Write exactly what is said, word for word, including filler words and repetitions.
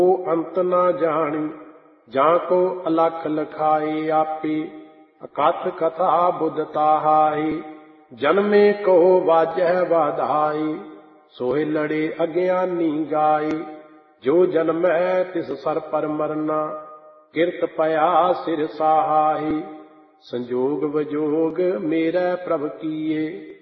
अंत न जानी, जाको अलख लखाए आपे, अकथ कथा बुधता हाय। जन्मे को वाजह वाधाए, सोहे लड़े अज्ञानी गाए। जो जन्म है तिस सर पर मरना, किरत पया सिर सहाय। संजोग वजोग मेरे प्रभ कीए,